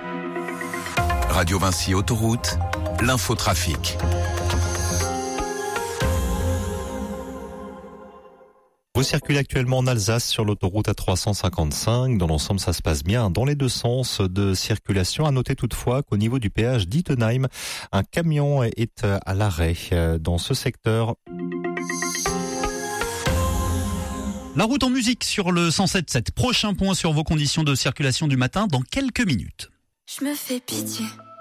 Radio Vinci Autoroute, l'infotrafic. Vous circulez actuellement en Alsace sur l'autoroute A355. Dans l'ensemble, ça se passe bien dans les deux sens de circulation. À noter toutefois qu'au niveau du péage d'Ittenheim, un camion est à l'arrêt dans ce secteur. La route en musique sur le 107.7. Prochain point sur vos conditions de circulation du matin dans quelques minutes. Je me fais pitié.